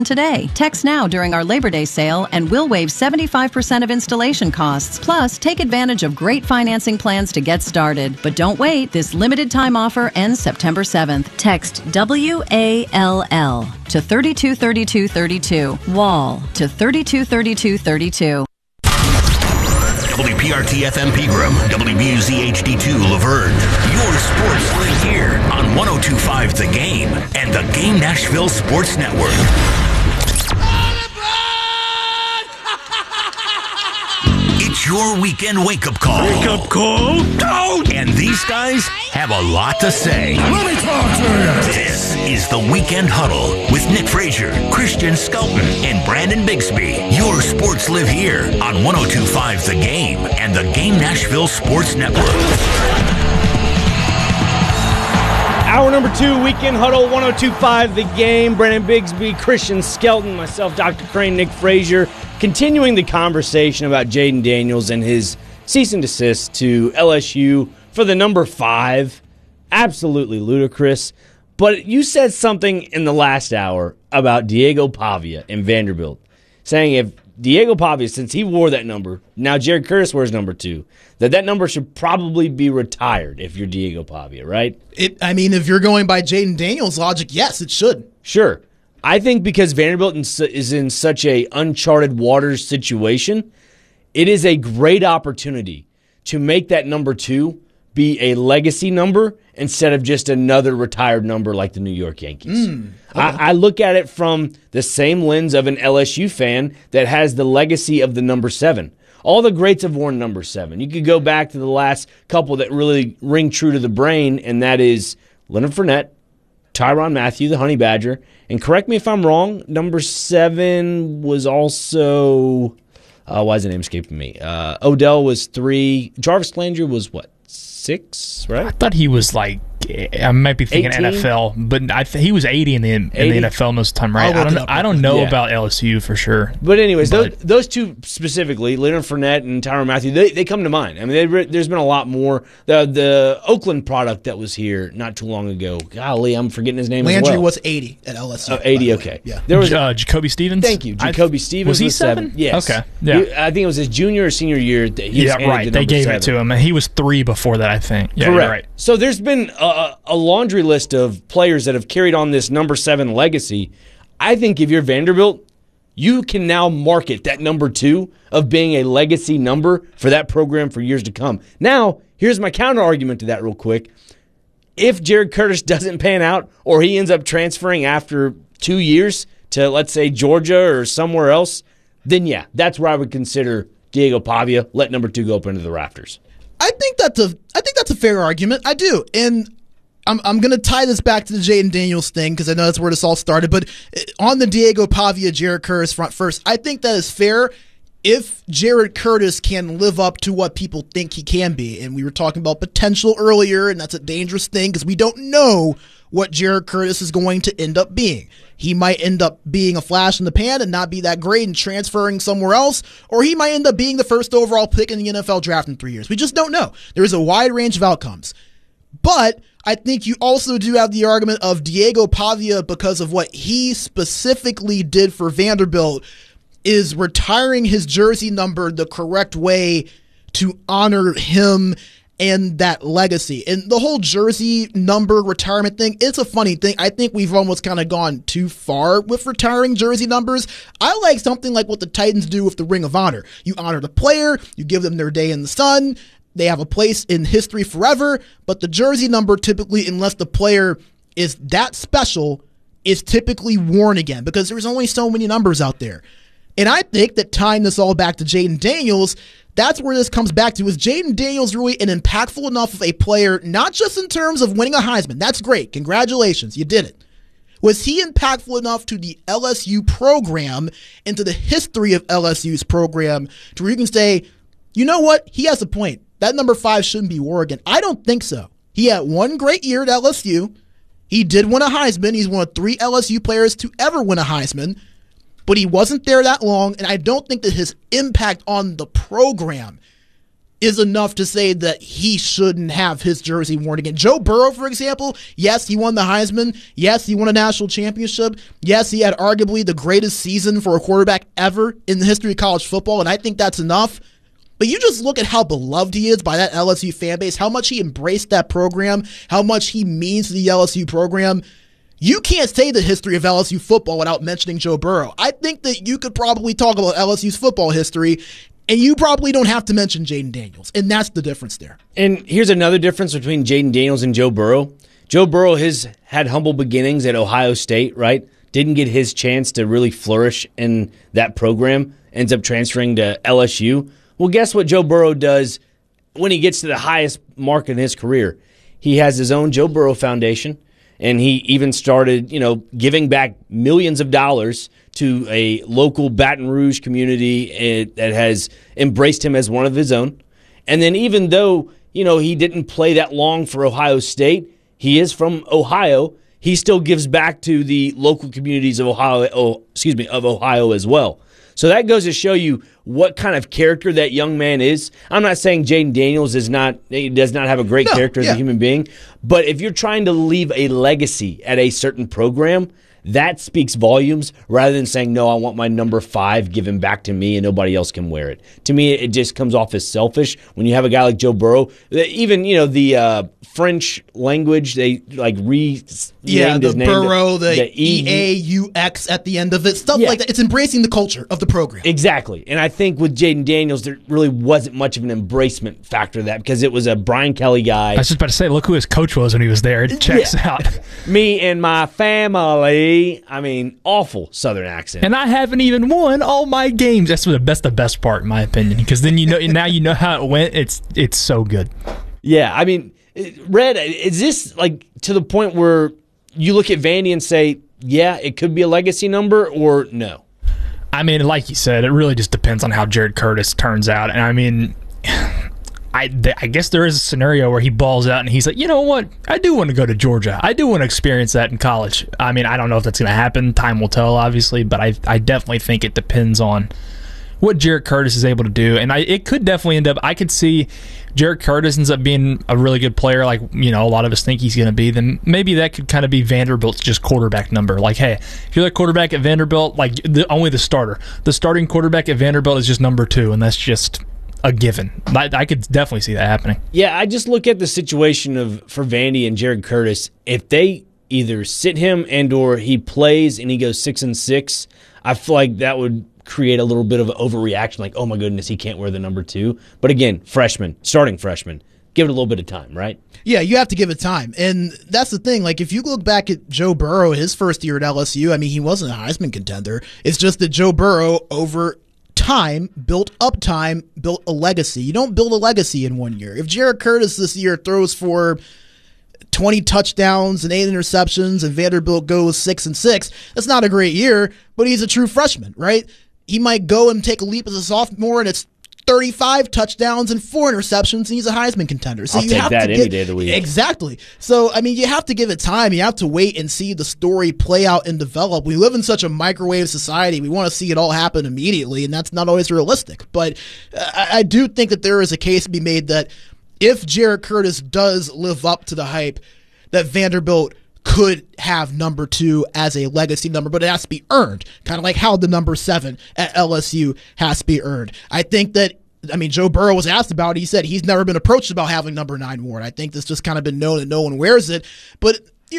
today. Text now during our Labor Day sale and we'll waive 75% of installation costs. Plus, take advantage of great financing plans to get started. But don't wait. This limited time offer ends September 7th. Text WALL to 323232. Wall to 323232. WPRT FM Pegram, WBUZ HD2 Laverne. Your sports league here on 102.5 The Game and the Game Nashville Sports Network. It's your weekend wake-up call. Wake-up call? Don't! And these guys have a lot to say. Let me talk to you. This is the Weekend Huddle with Nick Frazier, Christian Skelton, and Brandon Bigsby. Your sports live here on 102.5 The Game and the Game Nashville Sports Network. Hour number 2, Weekend Huddle, 102.5 The Game. Brandon Bigsby, Christian Skelton, myself, Dr. Crane, Nick Frazier. Continuing the conversation about Jayden Daniels and his cease and desist to LSU for the number 5. Absolutely ludicrous. But you said something in the last hour about Diego Pavia and Vanderbilt, saying if Diego Pavia, since he wore that number, now Jared Curtis wears number 2, that number should probably be retired if you're Diego Pavia, right? If you're going by Jayden Daniels' logic, yes, it should. Sure. I think because Vanderbilt is in such a uncharted waters situation, it is a great opportunity to make that number 2 be a legacy number instead of just another retired number like the New York Yankees. Okay. I look at it from the same lens of an LSU fan that has the legacy of the number 7. All the greats have worn number 7. You could go back to the last couple that really ring true to the brain, and that is Leonard Fournette, Tyrann Mathieu, the Honey Badger, and correct me if I'm wrong, number 7 was also, why is the name escaping me? Odell was 3. Jarvis Landry was what, 6, right? I thought he was like, I might be thinking 18? NFL, but he was 80 in the NFL most of the time, right? I don't know about LSU for sure. But anyways, those two specifically, Leonard Fournette and Tyrann Mathieu, they come to mind. I mean, there's been a lot more. The Oakland product that was here not too long ago, golly, I'm forgetting his name Landry as well. was 80 at LSU. 80, okay. Yeah. There was Jacoby Stevens? Thank you. Jacoby Stevens was he 7? Yes. Okay. Yeah. I think it was his junior or senior year that he was right. the They gave 7. it to him, and he was 3 before that, I think. Yeah, Correct. You're right. So there's been a laundry list of players that have carried on this number 7 legacy. I think if you're Vanderbilt, you can now market that number 2 of being a legacy number for that program for years to come. Now, here's my counter argument to that real quick. If Jared Curtis doesn't pan out or he ends up transferring after 2 years to, let's say, Georgia or somewhere else, then yeah, that's where I would consider Diego Pavia, let number 2 go up into the rafters. I think that's a fair argument. I do. And I'm going to tie this back to the Jayden Daniels thing because I know that's where this all started. But on the Diego Pavia, Jared Curtis front first, I think that is fair if Jared Curtis can live up to what people think he can be. And we were talking about potential earlier, and that's a dangerous thing because we don't know what Jared Curtis is going to end up being. He might end up being a flash in the pan and not be that great and transferring somewhere else, or he might end up being the first overall pick in the NFL draft in 3 years. We just don't know. There is a wide range of outcomes. But I think you also do have the argument of Diego Pavia because of what he specifically did for Vanderbilt is retiring his jersey number the correct way to honor him and that legacy. And the whole jersey number retirement thing, it's a funny thing. I think we've almost kind of gone too far with retiring jersey numbers. I like something like what the Titans do with the Ring of Honor. You honor the player, you give them their day in the sun, they have a place in history forever, but the jersey number typically, unless the player is that special, is typically worn again because there's only so many numbers out there. And I think that tying this all back to Jayden Daniels, that's where this comes back to. Is Jayden Daniels really an impactful enough of a player, not just in terms of winning a Heisman? That's great. Congratulations. You did it. Was he impactful enough to the LSU program and to the history of LSU's program to where you can say, you know what? He has a point. That number 5 shouldn't be Oregon. I don't think so. He had one great year at LSU. He did win a Heisman. He's one of 3 LSU players to ever win a Heisman. But he wasn't there that long, and I don't think that his impact on the program is enough to say that he shouldn't have his jersey worn again. Joe Burrow, for example, yes, he won the Heisman. Yes, he won a national championship. Yes, he had arguably the greatest season for a quarterback ever in the history of college football, and I think that's enough. But you just look at how beloved he is by that LSU fan base, how much he embraced that program, how much he means to the LSU program. You can't say the history of LSU football without mentioning Joe Burrow. I think that you could probably talk about LSU's football history, and you probably don't have to mention Jayden Daniels, and that's the difference there. And here's another difference between Jayden Daniels and Joe Burrow. Joe Burrow has had humble beginnings at Ohio State, right? Didn't get his chance to really flourish in that program, ends up transferring to LSU. Well, guess what Joe Burrow does when he gets to the highest mark in his career? He has his own Joe Burrow Foundation, and he even started, giving back millions of dollars to a local Baton Rouge community that has embraced him as one of his own. And then even though, he didn't play that long for Ohio State, he is from Ohio, he still gives back to the local communities of Ohio as well. So that goes to show you what kind of character that young man is. I'm not saying Jayden Daniels does not have a great character as a human being, but if you're trying to leave a legacy at a certain program, that speaks volumes rather than saying, no, I want my number 5 given back to me and nobody else can wear it. To me, it just comes off as selfish when you have a guy like Joe Burrow. Even, the French language, they renamed his name. Burrow, the E-A-U-X at the end of it, stuff like that. It's embracing the culture of the program. Exactly. And I think with Jayden Daniels, there really wasn't much of an embracement factor to that because it was a Brian Kelly guy. I was just about to say, look who his coach was when he was there. It checks out. Me and my family. Awful Southern accent. And I haven't even won all my games. That's the best part, in my opinion, because then now you know how it went. It's so good. Yeah, Red, is this to the point where you look at Vandy and say, yeah, it could be a legacy number, or no? Like you said, it really just depends on how Jared Curtis turns out. And I guess there is a scenario where he balls out and he's like, you know what? I do want to go to Georgia. I do want to experience that in college. I don't know if that's going to happen. Time will tell, obviously, but I definitely think it depends on what Jared Curtis is able to do. And it could definitely end up, I could see Jared Curtis ends up being a really good player like, a lot of us think he's going to be. Then maybe that could kind of be Vanderbilt's just quarterback number. Like, hey, if you're the quarterback at Vanderbilt, only the starter. The starting quarterback at Vanderbilt is just number 2, and that's just a given. I could definitely see that happening. Yeah, I just look at the situation for Vandy and Jared Curtis. If they either sit him and or he plays and he goes 6-6, I feel like that would create a little bit of an overreaction, like, oh my goodness, he can't wear the number 2. But again, starting freshman, give it a little bit of time, right? Yeah, you have to give it time. And that's the thing. If you look back at Joe Burrow, his first year at LSU, he wasn't a Heisman contender. It's just that Joe Burrow, over time, built a legacy. You don't build a legacy in 1 year. If Jared Curtis this year throws for 20 touchdowns and 8 interceptions and Vanderbilt goes 6-6, that's not a great year, but he's a true freshman, right? He might go and take a leap as a sophomore and it's 35 touchdowns and 4 interceptions, and he's a Heisman contender. So I'll take that any day of the week. Exactly. So, you have to give it time. You have to wait and see the story play out and develop. We live in such a microwave society. We want to see it all happen immediately, and that's not always realistic. But I do think that there is a case to be made that if Jared Curtis does live up to the hype, that Vanderbilt could have number 2 as a legacy number, but it has to be earned, kind of like how the number 7 at LSU has to be earned. I think that, Joe Burrow was asked about it. He said he's never been approached about having number 9 worn. I think this just kind of been known that no one wears it. But,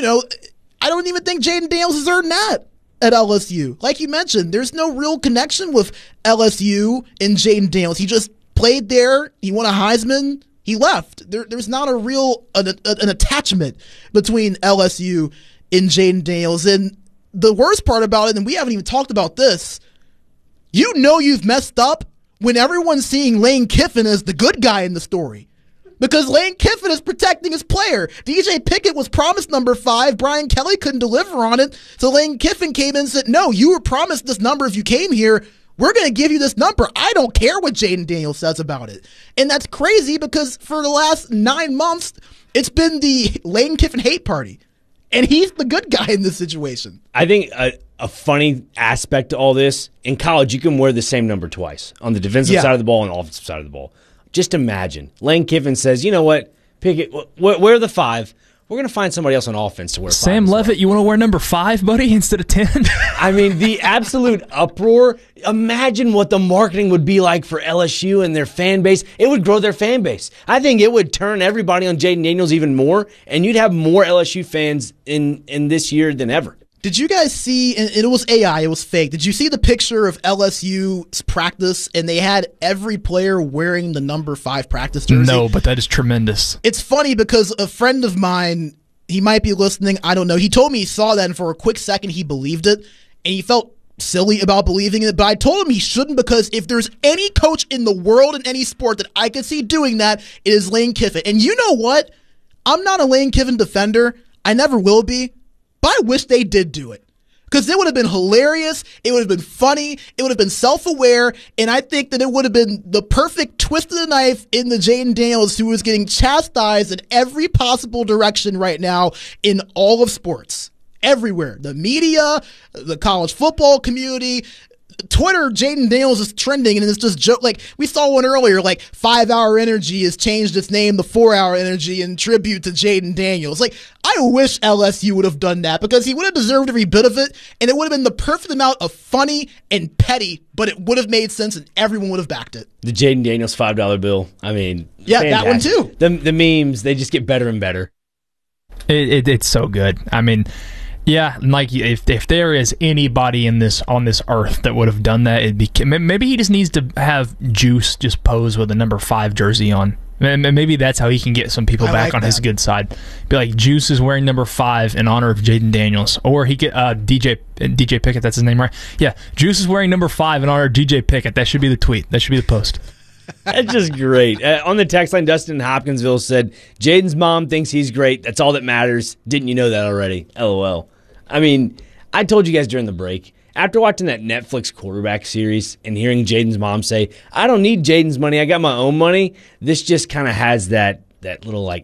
I don't even think Jayden Daniels has earned that at LSU. Like you mentioned, there's no real connection with LSU and Jayden Daniels. He just played there. He won a Heisman. He left. There's not a real an attachment between LSU and Jayden Daniels. And the worst part about it, and we haven't even talked about this, you've messed up when everyone's seeing Lane Kiffin as the good guy in the story. Because Lane Kiffin is protecting his player. DJ Pickett was promised number 5. Brian Kelly couldn't deliver on it. So Lane Kiffin came in and said, no, you were promised this number if you came here. We're going to give you this number. I don't care what Jayden Daniels says about it. And that's crazy because for the last 9 months, it's been the Lane Kiffin hate party. And he's the good guy in this situation. I think a funny aspect to all this, in college, you can wear the same number twice on the defensive side of the ball and the offensive side of the ball. just imagine. Lane Kiffin says, you know what, Pickett, wear the 5. We're going to find somebody else on offense to wear 5. Sam Levitt, you want to wear number 5, buddy, instead of 10? I mean, the absolute uproar. Imagine what the marketing would be like for LSU and their fan base. It would grow their fan base. I think it would turn everybody on Jayden Daniels even more, and you'd have more LSU fans in this year than ever. Did you guys see, and it was AI, it was fake, did you see the picture of LSU's practice, and they had every player wearing the number 5 practice jersey? No, but that is tremendous. It's funny because a friend of mine, he might be listening, I don't know, he told me he saw that, and for a quick second he believed it, and he felt silly about believing it, but I told him he shouldn't, because if there's any coach in the world in any sport that I could see doing that, it is Lane Kiffin. And you know what? I'm not a Lane Kiffin defender. I never will be. But I wish they did do it, because it would have been hilarious. It would have been funny. It would have been self-aware. And I think that it would have been the perfect twist of the knife in the Jayden Daniels, who is getting chastised in every possible direction right now in all of sports. Everywhere. The media, the college football community, Twitter, Jayden Daniels is trending, and it's just joke. Like we saw one earlier, like 5 Hour Energy has changed its name to 4 Hour Energy in tribute to Jayden Daniels. Like I wish LSU would have done that, because he would have deserved every bit of it, and it would have been the perfect amount of funny and petty, but it would have made sense, and everyone would have backed it. The Jayden Daniels $5 bill. I mean, yeah, fantastic. That one too. The memes, they just get better and better. It's so good. I mean, yeah, like if there is anybody on this earth that would have done that, it'd be maybe he just needs to have Juice just pose with a number 5 jersey on. Maybe that's how he can get some people back on his good side. Be like, Juice is wearing number 5 in honor of Jayden Daniels, or he get DJ Pickett. That's his name, right? Yeah, Juice is wearing number 5 in honor of DJ Pickett. That should be the tweet. That should be the post. That's just great. On the text line, Dustin in Hopkinsville said, Jayden's mom thinks he's great. That's all that matters. Didn't you know that already? LOL. I mean, I told you guys during the break, after watching that Netflix quarterback series and hearing Jayden's mom say, I don't need Jayden's money, I got my own money, this just kind of has that little like,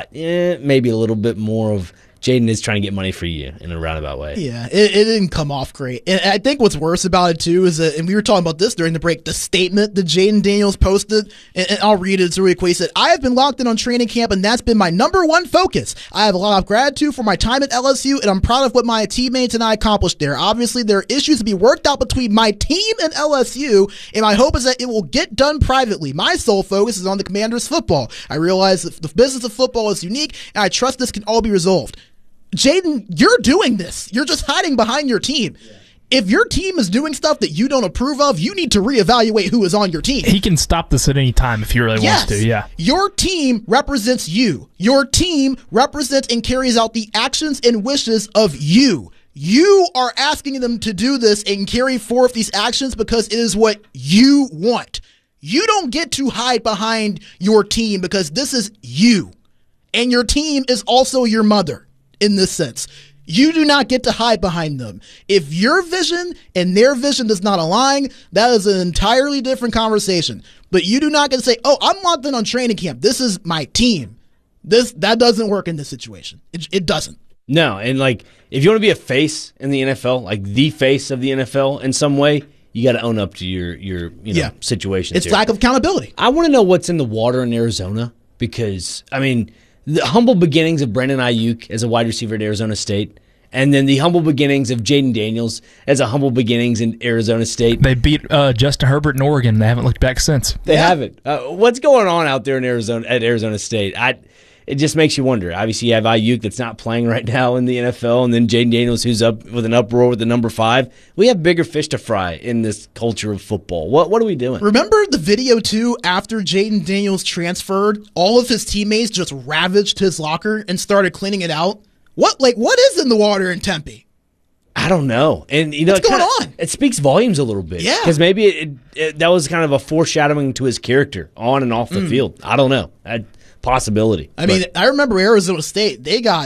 maybe a little bit more of Jayden is trying to get money for you in a roundabout way. Yeah, it didn't come off great. And I think what's worse about it, too, is that, and we were talking about this during the break, the statement that Jayden Daniels posted, and I'll read it. It's really quick. He said, I have been locked in on training camp, and that's been my number one focus. I have a lot of gratitude for my time at LSU, and I'm proud of what my teammates and I accomplished there. Obviously, there are issues to be worked out between my team and LSU, and my hope is that it will get done privately. My sole focus is on the Commanders' football. I realize that the business of football is unique, and I trust this can all be resolved. Jayden, you're doing this. You're just hiding behind your team. Yeah. If your team is doing stuff that you don't approve of, you need to reevaluate who is on your team. He can stop this at any time if he really wants to, yeah. Your team represents you. Your team represents and carries out the actions and wishes of you. You are asking them to do this and carry forth these actions because it is what you want. You don't get to hide behind your team because this is you. And your team is also your mother. In this sense, you do not get to hide behind them. If your vision and their vision does not align, that is an entirely different conversation. But you do not get to say, oh, I'm locked in on training camp. This is my team. That doesn't work in this situation. It doesn't. No, and like if you want to be a face in the NFL, like the face of the NFL in some way, you got to own up to your situation. It's lack of accountability. I want to know what's in the water in Arizona because, I mean, the humble beginnings of Brandon Ayuk as a wide receiver at Arizona State, and then the humble beginnings of Jayden Daniels as a humble beginnings in Arizona State. They beat Justin Herbert in Oregon. They haven't looked back since. They haven't. What's going on out there in Arizona State? It just makes you wonder. Obviously, you have Ayuk that's not playing right now in the NFL, and then Jayden Daniels who's up with an uproar with the number 5. We have bigger fish to fry in this culture of football. What are we doing? Remember the video, too, after Jayden Daniels transferred, all of his teammates just ravaged his locker and started cleaning it out? What is in the water in Tempe? I don't know. And what's going on? It speaks volumes a little bit. Yeah. Because maybe that was kind of a foreshadowing to his character on and off the field. I don't know. Possibility. I mean, I remember Arizona State, they got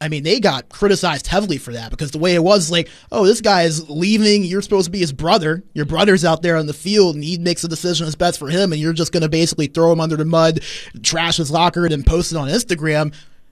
criticized heavily for that because the way it was like, oh, this guy is leaving, you're supposed to be his brother, your brother's out there on the field and he makes a decision that's best for him and you're just going to basically throw him under the mud, trash his locker and then post it on Instagram.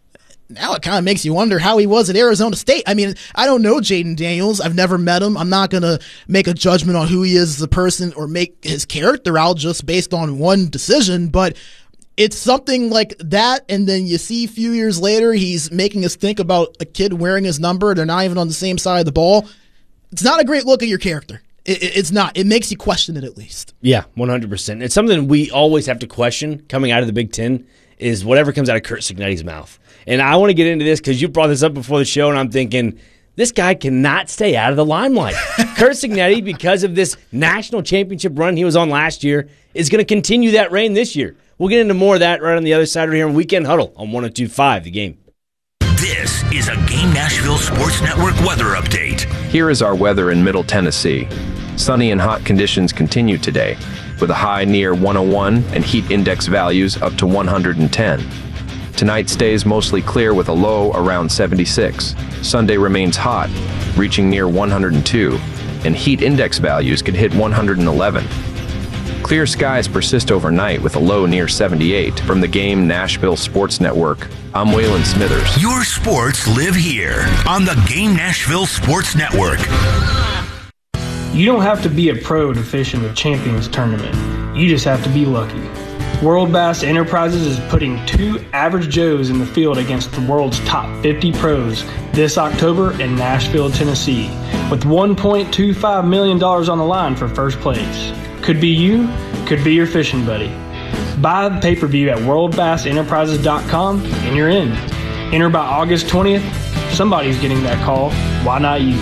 now it kind of makes you wonder how he was at Arizona State. I mean, I don't know Jayden Daniels. I've never met him. I'm not going to make a judgment on who he is as a person or make his character out just based on one decision, but it's something like that, and then you see a few years later he's making us think about a kid wearing his number. They're not even on the same side of the ball. It's not a great look at your character. It's not. It makes you question it at least. Yeah, 100%. It's something we always have to question coming out of the Big Ten is whatever comes out of Curt Cignetti's mouth. And I want to get into this because you brought this up before the show, and I'm thinking, this guy cannot stay out of the limelight. Curt Cignetti, because of this national championship run he was on last year, is going to continue that reign this year. We'll get into more of that right on the other side right here on Weekend Huddle on 102.5 The Game. This is a Game Nashville Sports Network weather update. Here is our weather in Middle Tennessee. Sunny and hot conditions continue today, with a high near 101 and heat index values up to 110. Tonight stays mostly clear with a low around 76. Sunday remains hot, reaching near 102, and heat index values could hit 111. Clear skies persist overnight with a low near 78. From the Game Nashville Sports Network, I'm Waylon Smithers. Your sports live here on the Game Nashville Sports Network. You don't have to be a pro to fish in the Champions Tournament. You just have to be lucky. World Bass Enterprises is putting 2 average Joes in the field against the world's top 50 pros this October in Nashville, Tennessee, with $1.25 million on the line for first place. Could be you, could be your fishing buddy. Buy the pay-per-view at worldbassenterprises.com and you're in. Enter by August 20th. Somebody's getting that call. Why not you?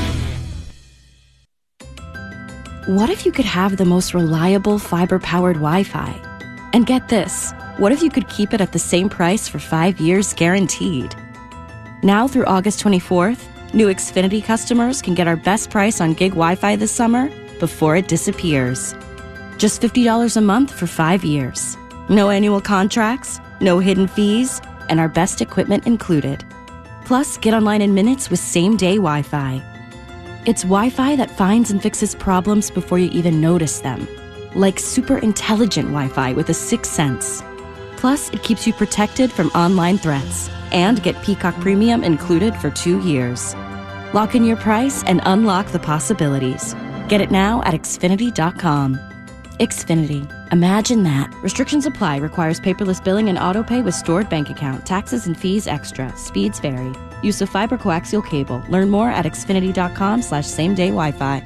What if you could have the most reliable fiber-powered Wi-Fi? And get this, what if you could keep it at the same price for 5 years guaranteed? Now through August 24th, new Xfinity customers can get our best price on gig Wi-Fi this summer before it disappears. Just $50 a month for 5 years. No annual contracts, no hidden fees, and our best equipment included. Plus, get online in minutes with same-day Wi-Fi. It's Wi-Fi that finds and fixes problems before you even notice them. Like super intelligent Wi-Fi with a 6th sense. Plus, it keeps you protected from online threats. And get Peacock Premium included for 2 years. Lock in your price and unlock the possibilities. Get it now at Xfinity.com. Xfinity. Imagine that. Restrictions apply. Requires paperless billing and autopay with stored bank account. Taxes and fees extra. Speeds vary. Use of fiber coaxial cable. Learn more at Xfinity.com/same-day Wi-Fi.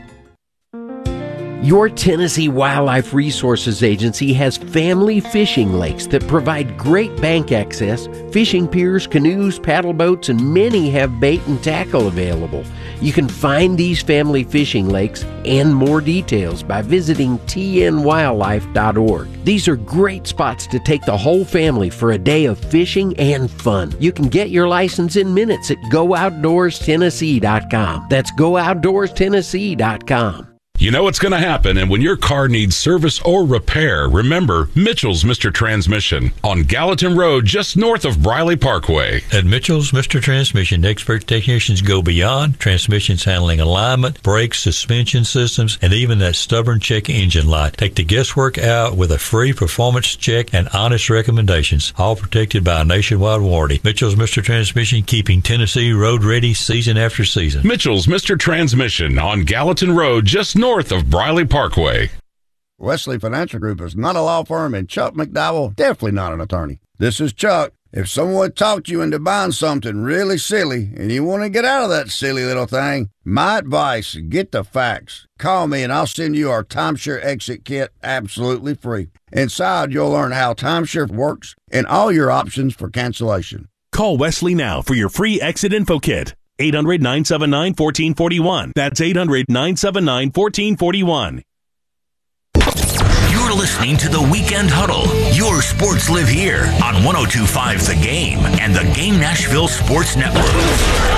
Your Tennessee Wildlife Resources Agency has family fishing lakes that provide great bank access, fishing piers, canoes, paddle boats, and many have bait and tackle available. You can find these family fishing lakes and more details by visiting tnwildlife.org. These are great spots to take the whole family for a day of fishing and fun. You can get your license in minutes at GoOutdoorsTennessee.com. That's GoOutdoorsTennessee.com. You know what's going to happen, and when your car needs service or repair, remember Mitchell's Mr. Transmission on Gallatin Road, just north of Briley Parkway. At Mitchell's Mr. Transmission, expert technicians go beyond transmissions handling alignment, brakes, suspension systems, and even that stubborn check engine light. Take the guesswork out with a free performance check and honest recommendations, all protected by a nationwide warranty. Mitchell's Mr. Transmission, keeping Tennessee road ready season after season. Mitchell's Mr. Transmission on Gallatin Road, just north of Briley Parkway. Wesley Financial Group is not a law firm, and Chuck McDowell definitely not an attorney. This is Chuck. If someone talked you into buying something really silly and you want to get out of that silly little thing, my advice, get the facts. Call me and I'll send you our timeshare exit kit absolutely free. Inside, you'll learn how timeshare works and all your options for cancellation. Call Wesley now for your free exit info kit. 800-979-1441. That's 800-979-1441. You're listening to the Weekend Huddle. Your sports live here on 102.5 The Game and the Game Nashville Sports Network.